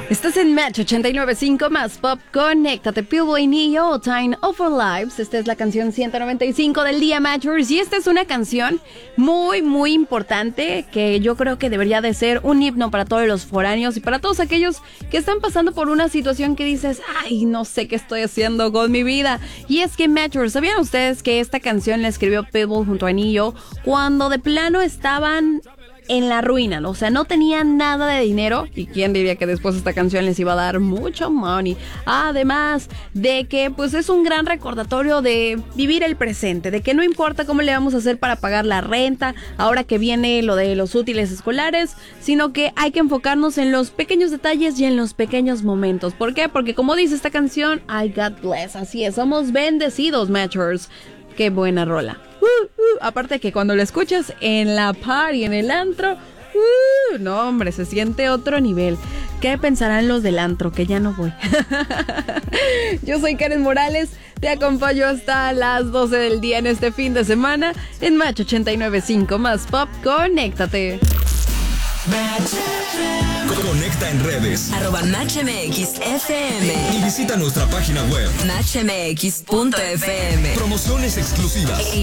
Estás en Match 89.5 más Pop. Conéctate, Pitbull y Neo, Time of Our Lives. Esta es la canción 195 del día, Matchers. Y esta es una canción muy, muy importante que yo creo que debería de ser un himno para todos los foráneos y para todos aquellos que están pasando por una situación que dices, ay, no sé qué estoy haciendo con mi vida. Y es que, Matchers, ¿sabían ustedes que esta canción la escribió Pitbull junto a Neo cuando de plano estaban en la ruina? O sea, no tenían nada de dinero. ¿Y quién diría que después esta canción les iba a dar mucho money? Además de que pues es un gran recordatorio de vivir el presente, de que no importa cómo le vamos a hacer para pagar la renta ahora que viene lo de los útiles escolares, sino que hay que enfocarnos en los pequeños detalles y en los pequeños momentos. ¿Por qué? Porque como dice esta canción, I God bless. Así es, somos bendecidos, Matchers. Qué buena rola. Aparte que cuando la escuchas en la party, en el antro, no hombre, se siente otro nivel. ¿Qué pensarán los del antro? Que ya no voy. Yo soy Karen Morales, te acompaño hasta las 12 del día en este fin de semana en Match 89.5 más Pop. Conéctate. Conecta en redes @MatchMXFM y visita nuestra página web matchmx.fm. Promociones exclusivas.